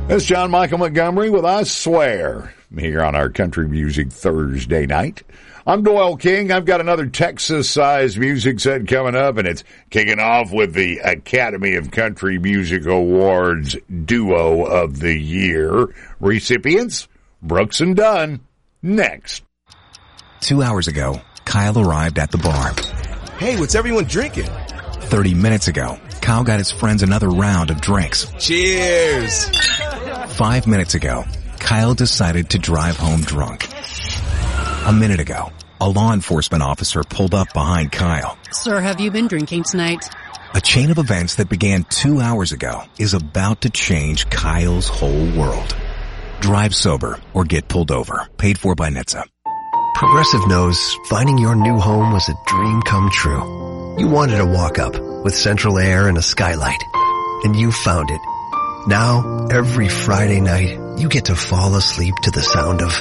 It's John Michael Montgomery with I Swear here on our Country Music Thursday night. I'm Doyle King. I've got another Texas-sized music set coming up, and it's kicking off with the Academy of Country Music Awards Duo of the Year recipients, Brooks and Dunn. Next. 2 hours ago, Kyle arrived at the bar. Hey, what's everyone drinking? 30 minutes ago, Kyle got his friends another round of drinks. Cheers! 5 minutes ago, Kyle decided to drive home drunk. A minute ago, a law enforcement officer pulled up behind Kyle. Sir, have you been drinking tonight? A chain of events that began 2 hours ago is about to change Kyle's whole world. Drive sober or get pulled over. Paid for by NHTSA. Progressive knows finding your new home was a dream come true. You wanted a walk-up with central air and a skylight, and you found it. Now, every Friday night, you get to fall asleep to the sound of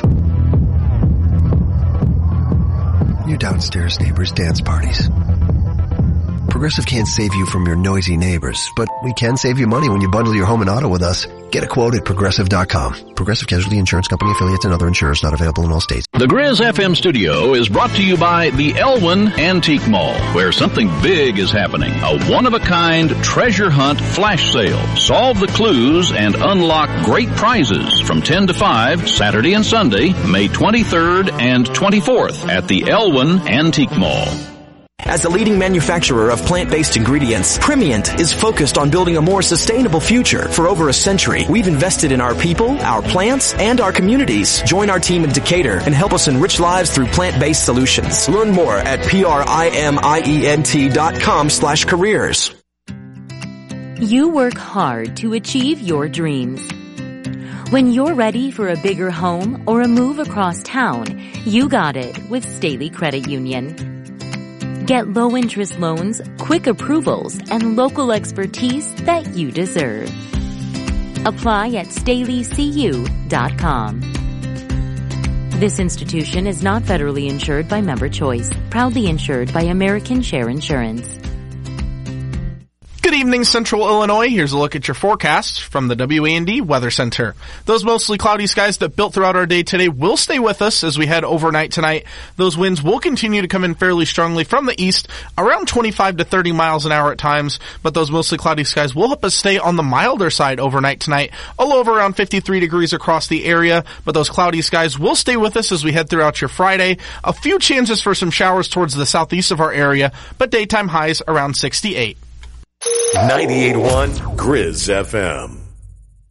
your downstairs neighbors' dance parties. Progressive can't save you from your noisy neighbors, but we can save you money when you bundle your home and auto with us. Get a quote at Progressive.com. Progressive Casualty Insurance Company affiliates and other insurers not available in all states. The Grizz FM studio is brought to you by the Elwyn Antique Mall, where something big is happening. A one-of-a-kind treasure hunt flash sale. Solve the clues and unlock great prizes from 10 to 5, Saturday and Sunday, May 23rd and 24th at the Elwyn Antique Mall. As the leading manufacturer of plant-based ingredients, Primient is focused on building a more sustainable future. For over a century, we've invested in our people, our plants, and our communities. Join our team in Decatur and help us enrich lives through plant-based solutions. Learn more at primient.com/careers. You work hard to achieve your dreams. When you're ready for a bigger home or a move across town, you got it with Staley Credit Union. Get low-interest loans, quick approvals, and local expertise that you deserve. Apply at StaleyCU.com. This institution is not federally insured by Member Choice, proudly insured by American Share Insurance. Good evening, Central Illinois. Here's a look at your forecast from the WAND Weather Center. Those mostly cloudy skies that built throughout our day today will stay with us as we head overnight tonight. Those winds will continue to come in fairly strongly from the east, around 25 to 30 miles an hour at times, but those mostly cloudy skies will help us stay on the milder side overnight tonight, a low of around 53 degrees across the area, but those cloudy skies will stay with us as we head throughout your Friday. A few chances for some showers towards the southeast of our area, but daytime highs around 68. 98.1 Grizz FM.